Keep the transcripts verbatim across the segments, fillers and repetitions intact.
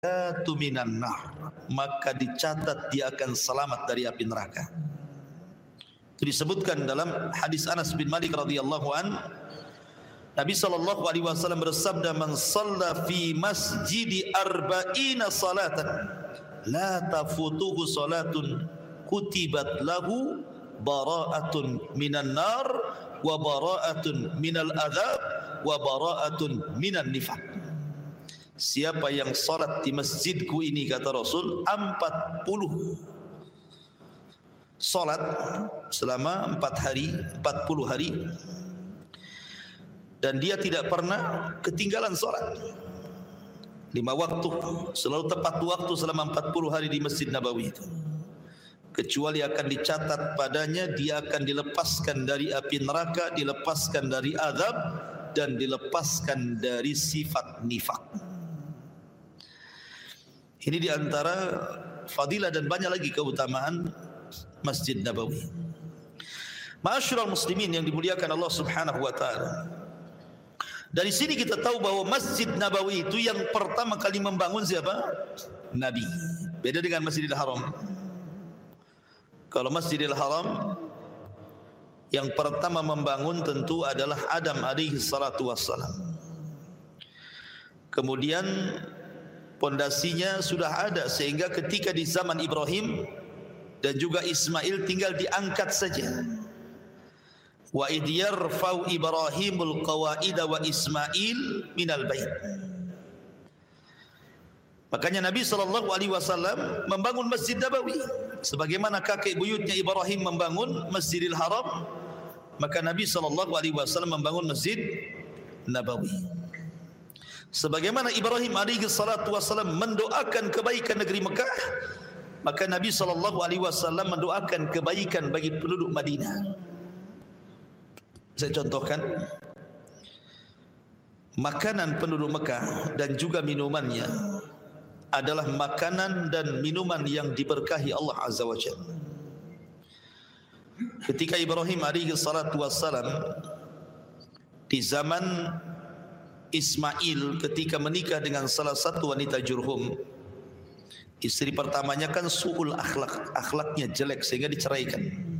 najatu minan nar, maka dicatat dia akan selamat dari api neraka. Itu disebutkan dalam hadis Anas bin Malik radhiyallahu an, Nabi sallallahu alaihi wasallam bersabda, "Man shalla fi masjidi arba'ina salatan la tafutuhu salatun kutibat lahu bara'atun minan nar wa bara'atun minal adzab wa bara'atun minan nifaq." Siapa yang salat di masjidku ini, kata Rasul, empat puluh salat selama empat hari, empat puluh hari, dan dia tidak pernah ketinggalan salat lima waktu, selalu tepat waktu selama empat puluh hari di Masjid Nabawi itu, kecuali akan dicatat padanya dia akan dilepaskan dari api neraka, dilepaskan dari azab, dan dilepaskan dari sifat nifak. Ini diantara fadilah dan banyak lagi keutamaan Masjid Nabawi. Ma'asyiral muslimin yang dimuliakan Allah Subhanahu wa taala, dari sini kita tahu bahwa Masjid Nabawi itu yang pertama kali membangun siapa? Nabi. Beda dengan Masjidil Haram. Kalau Masjidil Haram yang pertama membangun tentu adalah Adam alaihi salatu wassalam. Kemudian pondasinya sudah ada, sehingga ketika di zaman Ibrahim dan juga Ismail tinggal diangkat saja. Wa idh yarfa'u Ibrahimul qawaida wa Ismail minal bait. Makanya Nabi sallallahu alaihi wasallam membangun Masjid Nabawi sebagaimana kakek buyutnya Ibrahim membangun Masjidil Haram, maka Nabi sallallahu alaihi wasallam membangun Masjid Nabawi. Sebagaimana Ibrahim alaihi salatu wasallam mendoakan kebaikan negeri Mekah, maka Nabi sallallahu alaihi wasallam mendoakan kebaikan bagi penduduk Madinah. Saya contohkan, makanan penduduk Mekah dan juga minumannya adalah makanan dan minuman yang diberkahi Allah Azza wa Jalla. Ketika Ibrahim alaihi salatu wassalam di zaman Ismail ketika menikah dengan salah satu wanita Jurhum, istri pertamanya kan su'ul akhlak, akhlaknya jelek sehingga diceraikan.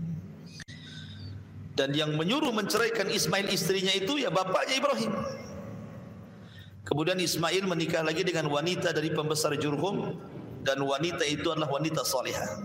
Dan yang menyuruh menceraikan Ismail istrinya itu ya bapaknya Ibrahim. Kemudian Ismail menikah lagi dengan wanita dari pembesar Jurhum, dan wanita itu adalah wanita salihah.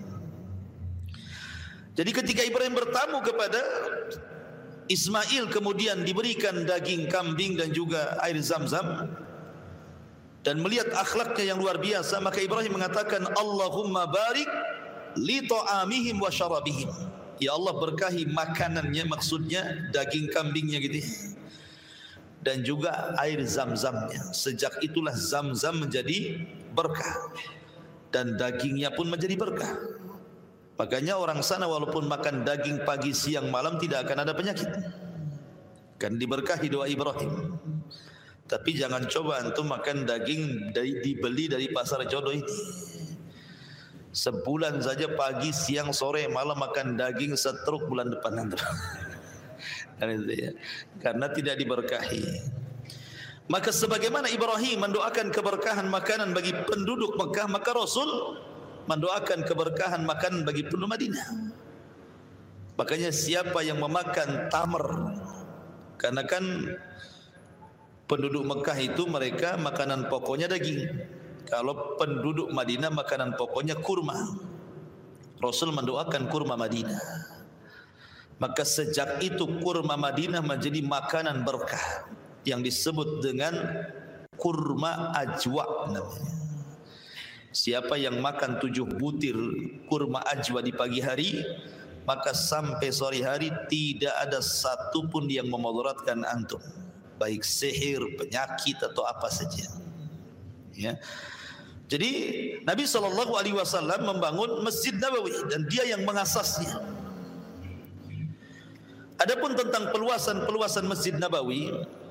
Jadi ketika Ibrahim bertamu kepada Ismail, kemudian diberikan daging kambing dan juga air zam-zam, dan melihat akhlaknya yang luar biasa, maka Ibrahim mengatakan, Allahumma barik li ta'amihim wa syarabihim. Ya Allah, berkahi makanannya, maksudnya daging kambingnya gitu, dan juga air zam-zamnya. Sejak itulah zam-zam menjadi berkah dan dagingnya pun menjadi berkah. Makanya orang sana walaupun makan daging pagi, siang, malam tidak akan ada penyakit, kan diberkahi doa Ibrahim. Tapi jangan coba antum makan daging dari, dibeli dari pasar jodoh ini. Sebulan saja pagi, siang, sore, malam makan daging, setruk bulan depan antum. Karena tidak diberkahi. Maka sebagaimana Ibrahim mendoakan keberkahan makanan bagi penduduk Mekah, maka Rasul mendoakan keberkahan makanan bagi penduduk Madinah. Makanya siapa yang memakan tamar, karena kan penduduk Mekah itu mereka makanan pokoknya daging. Kalau penduduk Madinah makanan pokoknya kurma. Rasul mendoakan kurma Madinah. Maka sejak itu kurma Madinah menjadi makanan berkah yang disebut dengan kurma ajwa namanya. Siapa yang makan tujuh butir kurma ajwa di pagi hari, maka sampai sore hari tidak ada satu pun yang memudaratkan antum, baik sihir, penyakit atau apa saja. Ya. Jadi Nabi sallallahu alaihi wasallam membangun Masjid Nabawi dan dia yang mengasasnya. Adapun tentang peluasan-peluasan Masjid Nabawi,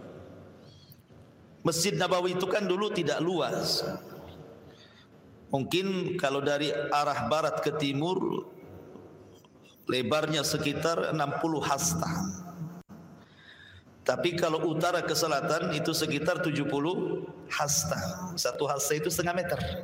Masjid Nabawi itu kan dulu tidak luas. Mungkin kalau dari arah barat ke timur lebarnya sekitar enam puluh hasta. Tapi kalau utara ke selatan itu sekitar tujuh puluh hasta. Satu hasta itu setengah meter.